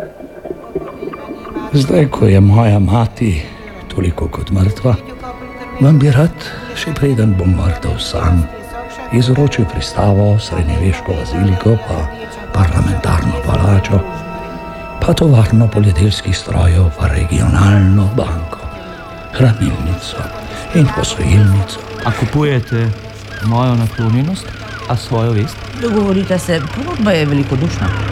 Zdaj, ko je moja mati toliko kot mrtva, vam bi rad, še preden bom mrtev sam, izročil pristavo, srednjeveško baziliko, pa parlamentarno palačo, pa tovarno poljedelskih strojev, pa regionalno banko, hranilnico in posojilnico. A kupujete mojo naklonjenost, a svojo vest? Dogovorite se, ponudba je velikodušna.